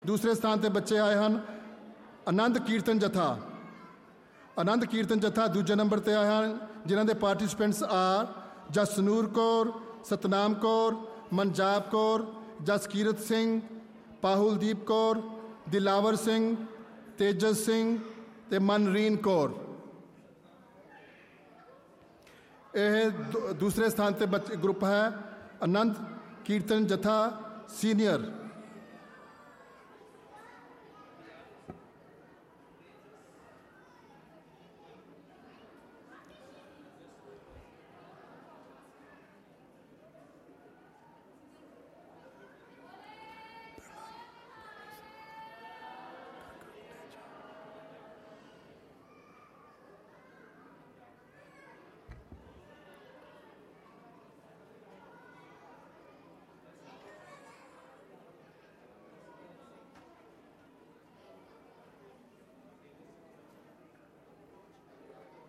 ਦੂਸਰੇ ਸਥਾਨ 'ਤੇ ਬੱਚੇ ਆਏ ਹਨ ਆਨੰਦ ਕੀਰਤਨ ਜਥਾ। ਆਨੰਦ ਕੀਰਤਨ ਜਥਾ ਦੂਜੇ ਨੰਬਰ 'ਤੇ ਆਏ ਹਨ, ਜਿਨ੍ਹਾਂ ਦੇ ਪਾਰਟੀਸਪੈਂਟਸ ਆ ਜਸਨੂਰ ਕੌਰ, ਸਤਨਾਮ ਕੌਰ, ਮਨਜਾਬ ਕੌਰ, ਜਸਕੀਰਤ ਸਿੰਘ, ਪਾਹੁਲਦੀਪ ਕੌਰ, ਦਿਲਾਵਰ ਸਿੰਘ, ਤੇਜਸ ਸਿੰਘ ਅਤੇ ਮਨਰੀਨ ਕੌਰ। ਇਹ ਦੂਸਰੇ ਸਥਾਨ 'ਤੇ ਗਰੁੱਪ ਹੈ ਆਨੰਦ ਕੀਰਤਨ ਜਥਾ ਸੀਨੀਅਰ।